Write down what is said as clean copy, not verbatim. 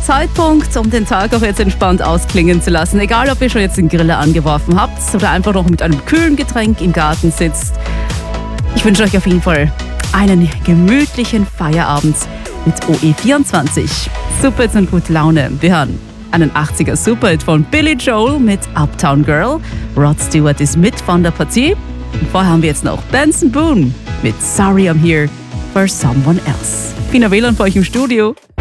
Zeitpunkt, um den Tag auch jetzt entspannt ausklingen zu lassen. Egal, ob ihr schon jetzt den Griller angeworfen habt oder einfach noch mit einem kühlen Getränk im Garten sitzt. Ich wünsche euch auf jeden Fall einen gemütlichen Feierabend mit OE24. Superhits und gute Laune. Wir hören einen 80er Superhit von Billy Joel mit Uptown Girl. Rod Stewart ist mit von der Partie. Und vorher haben wir jetzt noch Benson Boone mit Sorry I'm Here for Someone Else. Fina Wieland für euch im Studio.